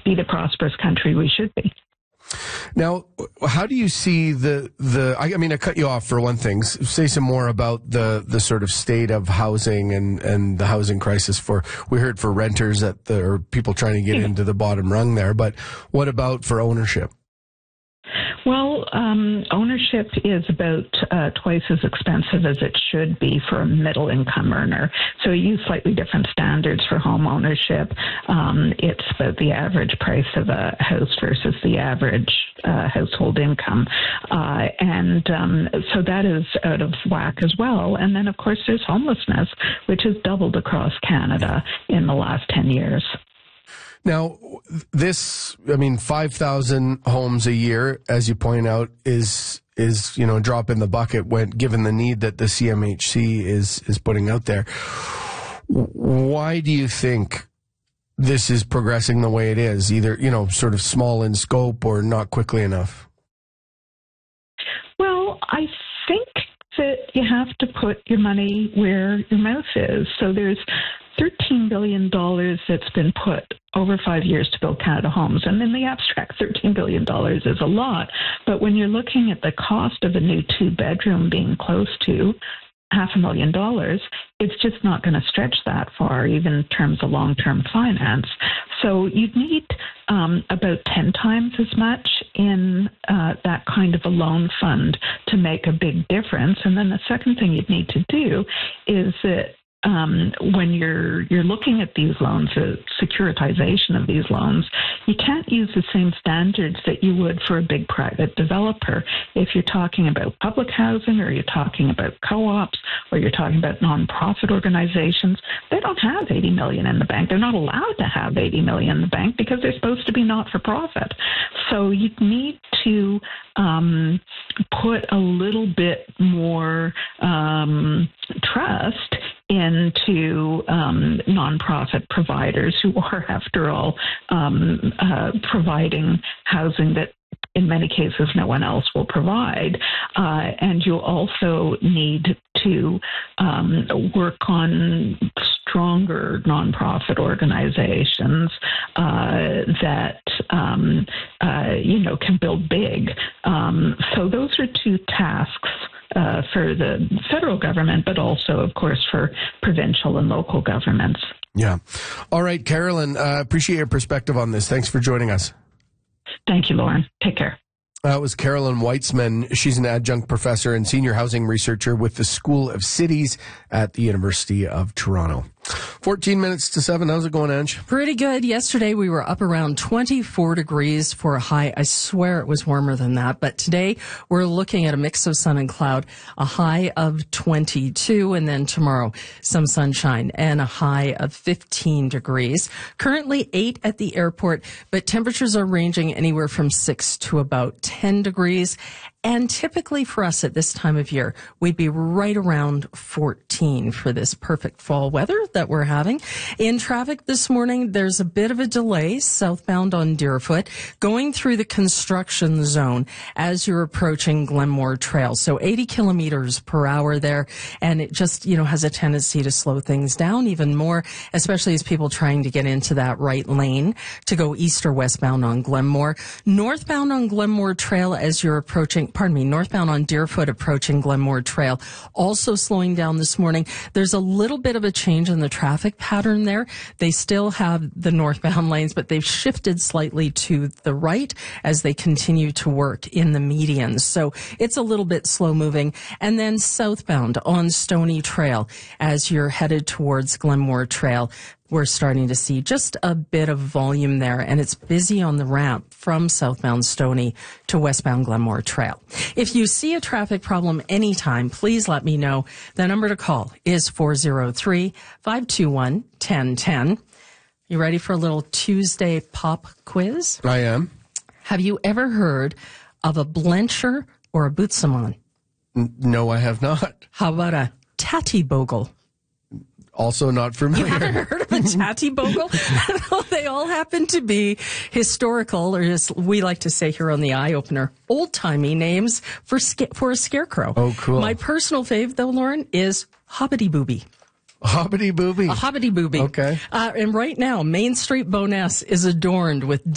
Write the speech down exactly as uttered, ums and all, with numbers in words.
be the prosperous country we should be. Now, how do you see the, the I, I mean, I cut you off for one thing. Say some more about the, the sort of state of housing and, and the housing crisis for, we heard for renters at the, or people trying to get into the bottom rung there, but what about for ownership? Well, um, ownership is about uh, twice as expensive as it should be for a middle-income earner. So we use slightly different standards for home ownership. Um, it's about the average price of a house versus the average uh, household income. Uh, and um, so that is out of whack as well. And then, of course, there's homelessness, which has doubled across Canada in the last ten years. Now, this, I mean, five thousand homes a year, as you point out, is, is, you know, a drop in the bucket when, given the need that the C M H C is, is putting out there. Why do you think this is progressing the way it is? Either, you know, sort of small in scope or not quickly enough? Well, I think that you have to put your money where your mouth is. So there's thirteen billion dollars that's been put over five years to build Canada Homes. And in the abstract, thirteen billion dollars is a lot. But when you're looking at the cost of a new two-bedroom being close to half a million dollars, it's just not going to stretch that far, even in terms of long-term finance. So you'd need um, about ten times as much in uh, that kind of a loan fund to make a big difference. And then the second thing you'd need to do is that Um, when you're you're looking at these loans, the securitization of these loans, you can't use the same standards that you would for a big private developer. If you're talking about public housing, or you're talking about co-ops, or you're talking about nonprofit organizations, they don't have eighty million dollars in the bank. They're not allowed to have eighty million dollars in the bank because they're supposed to be not-for-profit. So you need to um, put a little bit more um, trust into um, nonprofit providers who are, after all, um, uh, providing housing that in many cases no one else will provide. Uh, and you also need to um, work on stronger nonprofit organizations uh, that, um, uh, you know, can build big. Um, so those are two tasks Uh, for the federal government, but also, of course, for provincial and local governments. Yeah. All right, Carolyn, uh, appreciate your perspective on this. Thanks for joining us. Thank you, Lauren. Take care. That uh, was Carolyn Weitzman. She's an adjunct professor and senior housing researcher with the School of Cities at the University of Toronto. fourteen minutes to seven. How's it going, Ange? Pretty good. Yesterday we were up around twenty-four degrees for a high. I swear it was warmer than that. But today we're looking at a mix of sun and cloud, a high of twenty-two, and then tomorrow some sunshine and a high of fifteen degrees. Currently eight at the airport, but temperatures are ranging anywhere from six to about ten degrees. And typically for us at this time of year, we'd be right around fourteen for this perfect fall weather that we're having. In traffic this morning, there's a bit of a delay southbound on Deerfoot going through the construction zone as you're approaching Glenmore Trail. So eighty kilometers per hour there. And it just, you know, has a tendency to slow things down even more, especially as people trying to get into that right lane to go east or westbound on Glenmore. Northbound on Glenmore Trail as you're approaching Pardon me, northbound on Deerfoot approaching Glenmore Trail. Also slowing down this morning. There's a little bit of a change in the traffic pattern there. They still have the northbound lanes, but they've shifted slightly to the right as they continue to work in the medians. So it's a little bit slow moving. And then southbound on Stony Trail as you're headed towards Glenmore Trail. We're starting to see just a bit of volume there, and it's busy on the ramp from southbound Stony to westbound Glenmore Trail. If you see a traffic problem anytime, please let me know. The number to call is four oh three, five two one, one oh one oh. You ready for a little Tuesday pop quiz? I am. Have you ever heard of a blencher or a bootsamon? N- no, I have not. How about a tatty bogle? Also not familiar. You haven't heard of a tatty bogle? They all happen to be historical, or as we like to say here on the Eye Opener, old-timey names for sca- for a scarecrow. Oh, cool. My personal fave, though, Lauren, is Hobbity Booby. Hobbity Booby. A Hobbity Booby. Okay. Uh, and right now, Main Street Bowness is adorned with